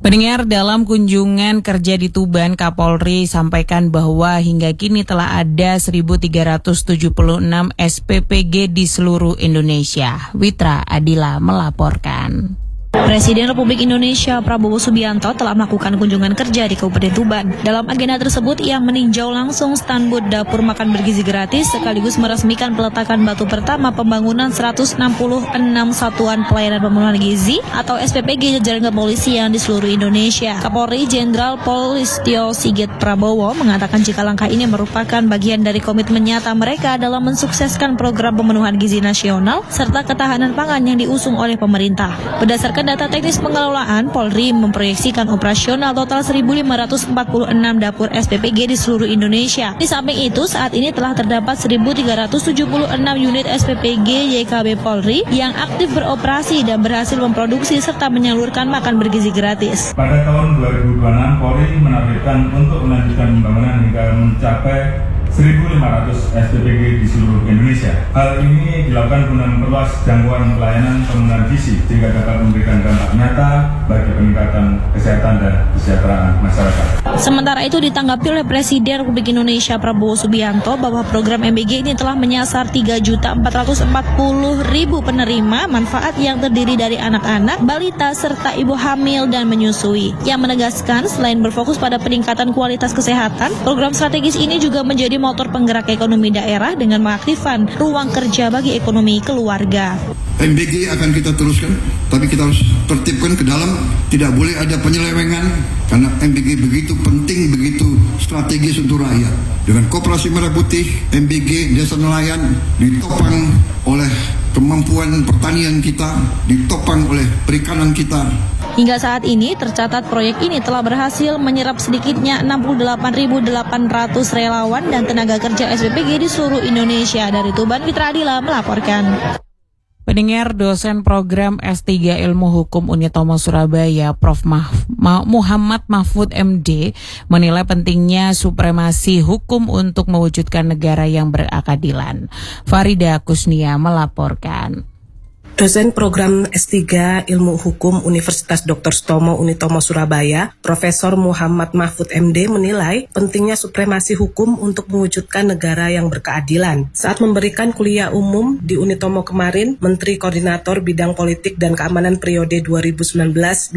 Pendengar, dalam kunjungan kerja di Tuban, Kapolri sampaikan bahwa hingga kini telah ada 1.376 SPPG di seluruh Indonesia. Witra Adila melaporkan. Presiden Republik Indonesia Prabowo Subianto telah melakukan kunjungan kerja di Kabupaten Tuban. Dalam agenda tersebut, ia meninjau langsung stand booth dapur makan bergizi gratis sekaligus meresmikan peletakan batu pertama pembangunan 166 satuan pelayanan pemenuhan gizi atau SPPG jajaran kepolisian di seluruh Indonesia. Kapolri Jenderal Polistio Sigit Prabowo mengatakan jika langkah ini merupakan bagian dari komitmen nyata mereka dalam mensukseskan program pemenuhan gizi nasional serta ketahanan pangan yang diusung oleh pemerintah. Berdasarkan data teknis pengelolaan, Polri memproyeksikan operasional total 1.546 dapur SPPG di seluruh Indonesia. Di samping itu, saat ini telah terdapat 1.376 unit SPPG YKB Polri yang aktif beroperasi dan berhasil memproduksi serta menyalurkan makan bergizi gratis. Pada tahun 2026, Polri menargetkan untuk melanjutkan pembangunan hingga mencapai 1.500 SPPG di seluruh Indonesia. Hal ini dilakukan guna memperluas jangkauan pelayanan pemenuhan gizi sehingga dapat memberikan dampak nyata bagi peningkatan kesehatan dan kesejahteraan masyarakat. Sementara itu ditanggapi oleh Presiden Republik Indonesia Prabowo Subianto bahwa program MBG ini telah menyasar 3.440.000 penerima manfaat yang terdiri dari anak-anak, balita, serta ibu hamil dan menyusui. Yang menegaskan selain berfokus pada peningkatan kualitas kesehatan, program strategis ini juga menjadi motor penggerak ekonomi daerah dengan mengaktifkan ruang kerja bagi ekonomi keluarga. MBG akan kita teruskan, tapi kita harus tertibkan ke dalam, tidak boleh ada penyelewengan, karena MBG begitu penting, begitu strategis untuk rakyat. Dengan Koperasi Merah Putih, MBG Desa Nelayan ditopang oleh kemampuan pertanian kita, ditopang oleh perikanan kita. Hingga saat ini tercatat proyek ini telah berhasil menyerap sedikitnya 68.800 relawan dan tenaga kerja SPPG di seluruh Indonesia. Dari Tuban, Witra Adila melaporkan. Pendengar, dosen program S3 Ilmu Hukum Unitomo Surabaya, Prof. Muhammad Mahfud MD, menilai pentingnya supremasi hukum untuk mewujudkan negara yang berkeadilan. Farida Kusnia melaporkan. Dosen program S3 Ilmu Hukum Universitas Dr. Sutomo Unitomo Surabaya, Profesor Muhammad Mahfud MD menilai pentingnya supremasi hukum untuk mewujudkan negara yang berkeadilan. Saat memberikan kuliah umum di Unitomo kemarin, Menteri Koordinator Bidang Politik dan Keamanan periode 2019-2024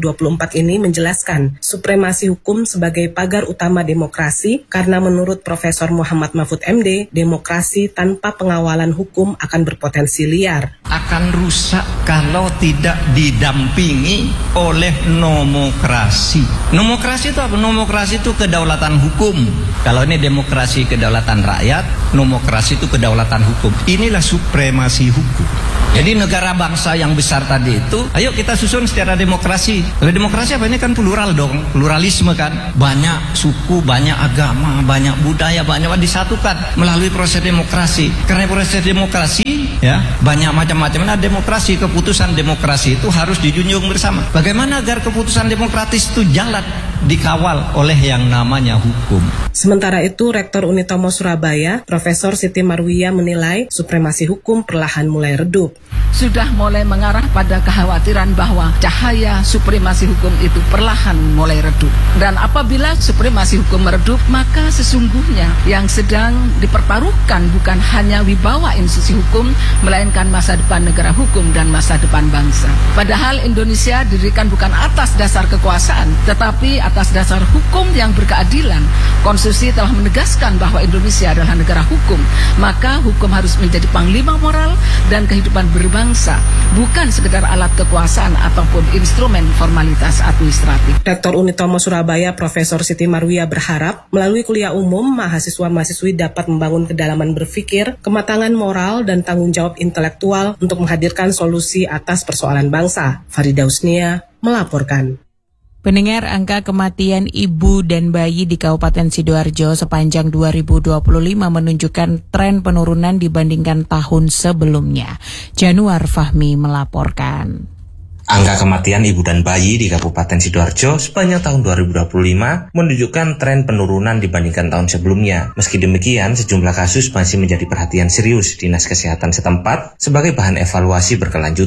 ini menjelaskan supremasi hukum sebagai pagar utama demokrasi karena menurut Profesor Muhammad Mahfud MD, demokrasi tanpa pengawalan hukum akan berpotensi liar. Akan rusak kalau tidak didampingi oleh nomokrasi. Nomokrasi itu apa? Nomokrasi itu kedaulatan hukum. Kalau ini demokrasi kedaulatan rakyat, nomokrasi itu kedaulatan hukum. Inilah supremasi hukum. Jadi negara bangsa yang besar tadi itu, ayo kita susun secara demokrasi. Kalau demokrasi apa? Ini kan plural dong, pluralisme kan. Banyak suku, banyak agama, banyak budaya, banyak disatukan melalui proses demokrasi. Karena proses demokrasi, ya banyak macam-macam. Nah, demokrasi, keputusan demokrasi itu harus dijunjung bersama. Bagaimana agar keputusan demokratis itu jalan, dikawal oleh yang namanya hukum. Sementara itu, Rektor Unitomo Surabaya, Profesor Siti Marwiyah menilai supremasi hukum perlahan mulai redup. Sudah mulai mengarah pada kekhawatiran bahwa cahaya supremasi hukum itu perlahan mulai redup. Dan apabila supremasi hukum meredup, maka sesungguhnya yang sedang dipertaruhkan bukan hanya wibawa institusi hukum, melainkan masa depan negara hukum dan masa depan bangsa. Padahal Indonesia didirikan bukan atas dasar kekuasaan, tetapi atas dasar hukum yang berkeadilan. Konstitusi telah menegaskan bahwa Indonesia adalah negara hukum, maka hukum harus menjadi panglima moral dan kehidupan berbangsa, bukan sekedar alat kekuasaan ataupun instrumen formalitas administratif. Rektor Unitomo Surabaya, Profesor Siti Marwiyah berharap melalui kuliah umum, mahasiswa-mahasiswi dapat membangun kedalaman berpikir, kematangan moral, dan tanggung jawab intelektual untuk menghadirkan solusi atas persoalan bangsa. Farida Usnia melaporkan. Pendengar, angka kematian ibu dan bayi di Kabupaten Sidoarjo sepanjang 2025 menunjukkan tren penurunan dibandingkan tahun sebelumnya. Januar Fahmi melaporkan. Angka kematian ibu dan bayi di Kabupaten Sidoarjo sepanjang tahun 2025 menunjukkan tren penurunan dibandingkan tahun sebelumnya. Meski demikian, sejumlah kasus masih menjadi perhatian serius Dinas Kesehatan setempat sebagai bahan evaluasi berkelanjutan.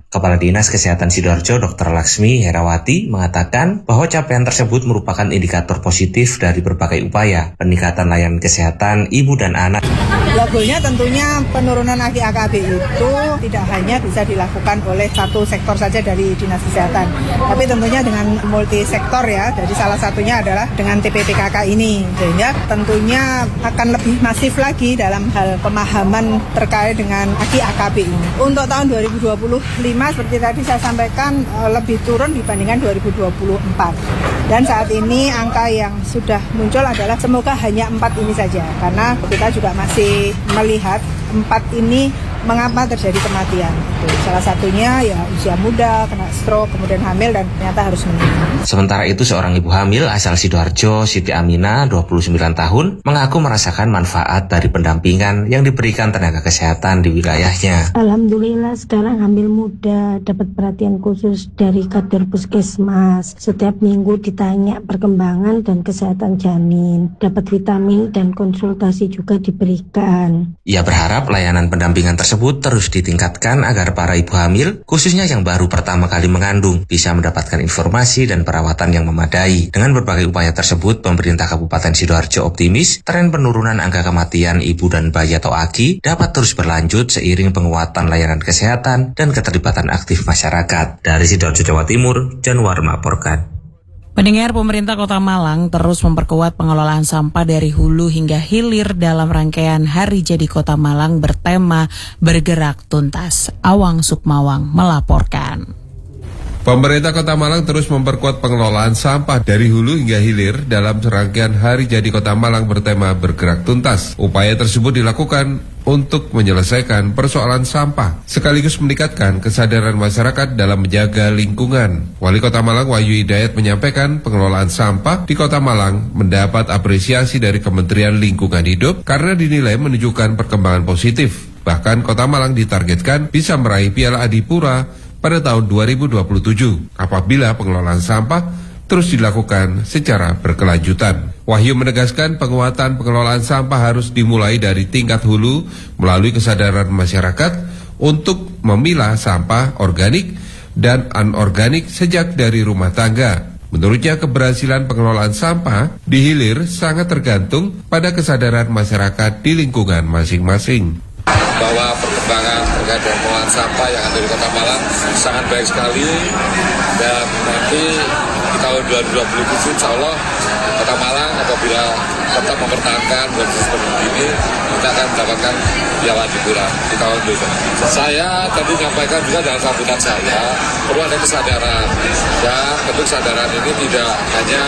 Kepala Dinas Kesehatan Sidoarjo Dr. Laksmi Herawati mengatakan bahwa capaian tersebut merupakan indikator positif dari berbagai upaya peningkatan layanan kesehatan ibu dan anak. Goalnya tentunya penurunan angka AKB itu tidak hanya bisa dilakukan oleh satu sektor saja dari Dinas Kesehatan, tapi tentunya dengan multi sektor ya. Jadi salah satunya adalah dengan TPPKK ini, sehingga tentunya akan lebih masif lagi dalam hal pemahaman terkait dengan AKB ini. Untuk tahun 2025 seperti tadi saya sampaikan lebih turun dibandingkan 2024. Dan saat ini angka yang sudah muncul adalah semoga hanya 4 ini saja, karena kita juga masih melihat 4 ini mengapa terjadi kematian. Salah satunya ya usia muda, kena stroke, kemudian hamil dan ternyata harus meninggal. Sementara itu seorang ibu hamil asal Sidoarjo, Siti Aminah, 29 tahun, mengaku merasakan manfaat dari pendampingan yang diberikan tenaga kesehatan di wilayahnya. Alhamdulillah sekarang hamil muda, dapat perhatian khusus dari kader puskesmas. Setiap minggu ditanya perkembangan dan kesehatan janin, dapat vitamin dan konsultasi juga diberikan. Ia berharap layanan pendampingan tersebut terus ditingkatkan agar para ibu hamil, khususnya yang baru pertama kali mengandung, bisa mendapatkan informasi dan perawatan yang memadai. Dengan berbagai upaya tersebut, pemerintah Kabupaten Sidoarjo optimis tren penurunan angka kematian ibu dan bayi atau AKI dapat terus berlanjut seiring penguatan layanan kesehatan dan keterlibatan aktif masyarakat. Dari Sidoarjo, Jawa Timur, Januar melaporkan. Pendengar, pemerintah Kota Malang terus memperkuat pengelolaan sampah dari hulu hingga hilir dalam rangkaian Hari Jadi Kota Malang bertema Bergerak Tuntas. Awang Sukmawang melaporkan. Pemerintah Kota Malang terus memperkuat pengelolaan sampah dari hulu hingga hilir dalam rangkaian Hari Jadi Kota Malang bertema Bergerak Tuntas. Upaya tersebut dilakukan untuk menyelesaikan persoalan sampah, sekaligus meningkatkan kesadaran masyarakat dalam menjaga lingkungan. Wali Kota Malang Wahyu Hidayat menyampaikan pengelolaan sampah di Kota Malang mendapat apresiasi dari Kementerian Lingkungan Hidup karena dinilai menunjukkan perkembangan positif. Bahkan Kota Malang ditargetkan bisa meraih Piala Adipura pada tahun 2027 apabila pengelolaan sampah terus dilakukan secara berkelanjutan. Wahyu menegaskan penguatan pengelolaan sampah harus dimulai dari tingkat hulu melalui kesadaran masyarakat untuk memilah sampah organik dan anorganik sejak dari rumah tangga. Menurutnya keberhasilan pengelolaan sampah di hilir sangat tergantung pada kesadaran masyarakat di lingkungan masing-masing. Bahwa perkembangan terkait dengan pengelolaan sampah yang ada di Kota Malang sangat baik sekali, dan nanti di tahun 2027 insya Allah Kota Malang apabila tetap mempertahankan sistem ini, kita akan mendapatkan Piala Adipura di tahun 2027. Saya tadi menyampaikan juga dalam sambutan saya perlu ada kesadaran, dan tentu kesadaran ini tidak hanya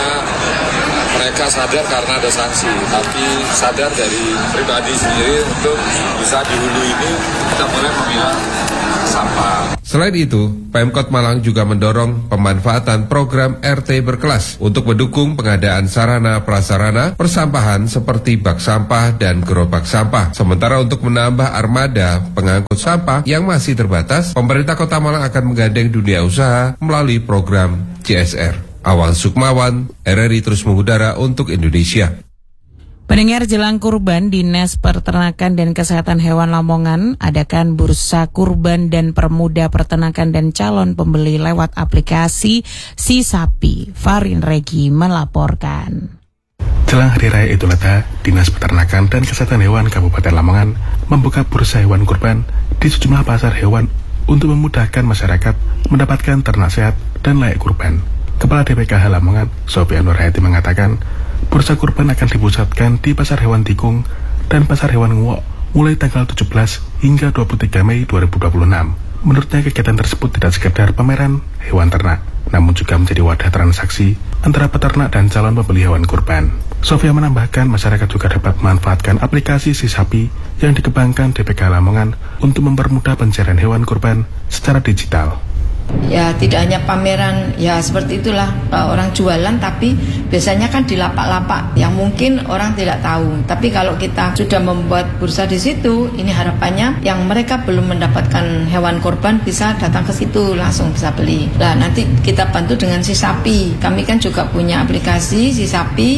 mereka sadar karena ada sanksi, tapi sadar dari pribadi sendiri untuk bisa di hulu ini kita boleh memilah sampah. Selain itu, Pemkot Malang juga mendorong pemanfaatan program RT berkelas untuk mendukung pengadaan sarana prasarana persampahan seperti bak sampah dan gerobak sampah. Sementara untuk menambah armada pengangkut sampah yang masih terbatas, pemerintah Kota Malang akan menggandeng dunia usaha melalui program CSR. Awang Sukmawan, RRI terus mengudara untuk Indonesia. Pendengar, jelang kurban, Dinas Peternakan dan Kesehatan Hewan Lamongan adakan bursa kurban dan permuda peternakan dan calon pembeli lewat aplikasi Si Sapi. Farin Regi melaporkan. Jelang Hari Raya Idul Adha, Dinas Peternakan dan Kesehatan Hewan Kabupaten Lamongan membuka bursa hewan kurban di sejumlah pasar hewan untuk memudahkan masyarakat mendapatkan ternak sehat dan layak kurban. Kepala DPKH Lamongan, Sofian Nurhayati mengatakan, bursa kurban akan dipusatkan di Pasar Hewan Tikung dan Pasar Hewan Nguok mulai tanggal 17 hingga 23 Mei 2026. Menurutnya kegiatan tersebut tidak sekedar pameran hewan ternak, namun juga menjadi wadah transaksi antara peternak dan calon pembeli hewan kurban. Sofia menambahkan masyarakat juga dapat memanfaatkan aplikasi Si Sapi yang dikembangkan DPKH Lamongan untuk mempermudah pencarian hewan kurban secara digital. Ya tidak hanya pameran, ya seperti itulah orang jualan, tapi biasanya kan di lapak-lapak yang mungkin orang tidak tahu. Tapi kalau kita sudah membuat bursa di situ, ini harapannya yang mereka belum mendapatkan hewan kurban bisa datang ke situ langsung bisa beli. Nah nanti kita bantu dengan Si Sapi. Kami kan juga punya aplikasi Si Sapi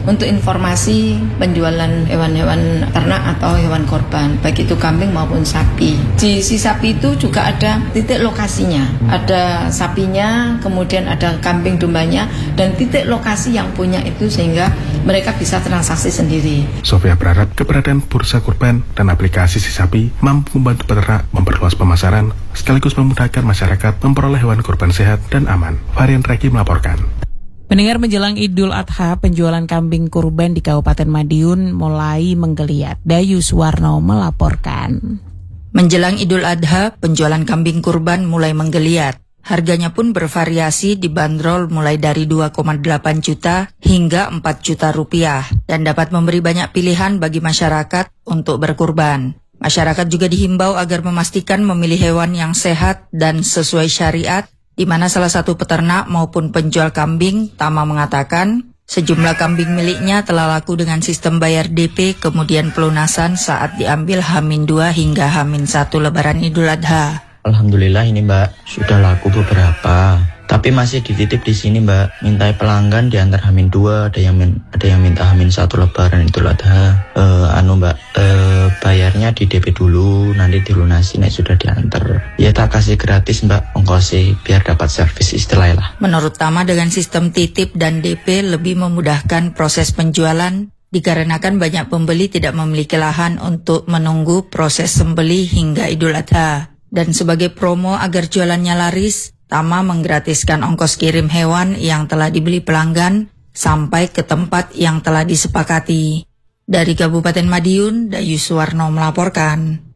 untuk informasi penjualan hewan-hewan ternak atau hewan korban, baik itu kambing maupun sapi. Di si sapi itu juga ada titik lokasinya, ada sapinya, kemudian ada kambing dombanya, dan titik lokasi yang punya itu sehingga mereka bisa transaksi sendiri. Sofia berharap keberadaan bursa kurban dan aplikasi si sapi mampu membantu peternak memperluas pemasaran sekaligus memudahkan masyarakat memperoleh hewan kurban sehat dan aman. Varian Reki melaporkan. Pendengar, menjelang Idul Adha, penjualan kambing kurban di Kabupaten Madiun mulai menggeliat. Dayu Suwarno melaporkan. Menjelang Idul Adha, penjualan kambing kurban mulai menggeliat. Harganya pun bervariasi, dibanderol mulai dari 2,8 juta hingga 4 juta rupiah dan dapat memberi banyak pilihan bagi masyarakat untuk berkurban. Masyarakat juga dihimbau agar memastikan memilih hewan yang sehat dan sesuai syariat, di mana salah satu peternak maupun penjual kambing, Tama, mengatakan sejumlah kambing miliknya telah laku dengan sistem bayar DP kemudian pelunasan saat diambil H-2 hingga H-1 Lebaran Idul Adha. Alhamdulillah ini Mbak, sudah laku beberapa. Tapi masih dititip di sini Mbak, mintai pelanggan diantar H-2, ada yang minta H-1 Lebaran Idul Adha. Bayarnya di DP dulu, nanti dilunasi nek sudah diantar. Ya tak kasih gratis Mbak, ongkosnya biar dapat servis istilahnya lah. Menurut Tama, dengan sistem titip dan DP lebih memudahkan proses penjualan dikarenakan banyak pembeli tidak memiliki lahan untuk menunggu proses sembelih hingga Idul Adha. Dan sebagai promo agar jualannya laris, Tama menggratiskan ongkos kirim hewan yang telah dibeli pelanggan sampai ke tempat yang telah disepakati. Dari Kabupaten Madiun, Dayu Suwarno melaporkan.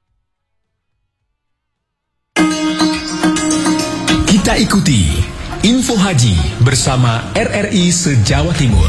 Kita ikuti Info Haji bersama RRI se-Jawa Timur.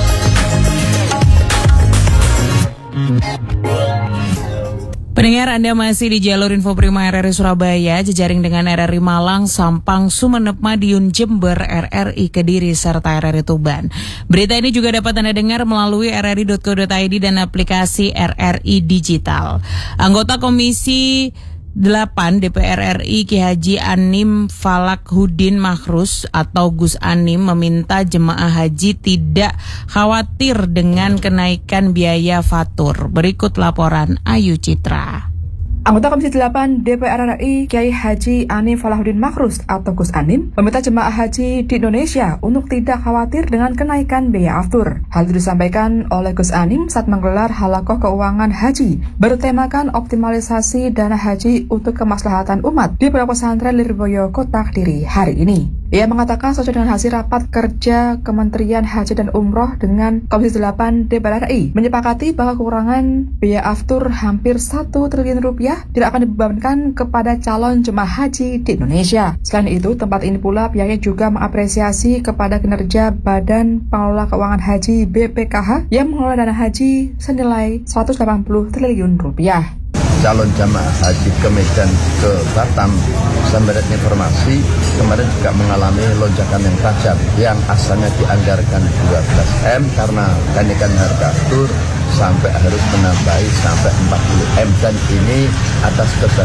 Pendengar, Anda masih di jalur Info Prima RRI Surabaya, jejaring dengan RRI Malang, Sampang, Sumeneb, Madiun, Jember, RRI Kediri, serta RRI Tuban. Berita ini juga dapat Anda dengar melalui rri.co.id dan aplikasi RRI Digital. Anggota Komisi 8 DPR RI Ki Haji Anim Falakhudin Makhrus atau Gus Anim meminta jemaah haji tidak khawatir dengan kenaikan biaya fatur. Berikut laporan Ayu Citra. Anggota Komisi 8 DPR RI Kiai Haji Anim Falakhudin Makhrus atau Gus Anim meminta jemaah haji di Indonesia untuk tidak khawatir dengan kenaikan biaya aftur. Hal itu disampaikan oleh Gus Anim saat menggelar Halakoh Keuangan Haji bertemakan optimalisasi dana haji untuk kemaslahatan umat di Pondok Pesantren Lirboyo, Kota Kediri hari ini. Ia mengatakan sesuai dengan hasil rapat kerja Kementerian Haji dan Umroh dengan Komisi 8 DPR RI menyepakati bahwa kekurangan biaya aftur hampir 1 triliun rupiah tidak akan dibebankan kepada calon jemaah haji di Indonesia. Selain itu, tempat ini pula pihaknya juga mengapresiasi kepada kinerja Badan Pengelola Keuangan Haji BPKH yang mengelola dana haji senilai 180 triliun rupiah. Calon jamaah haji ke Medan, ke Batam, sampai informasi kemarin juga mengalami lonjakan yang tajam yang asalnya dianggarkan 12 M karena kenaikan harga aftur sampai harus menambahi sampai 40 M dan ini atas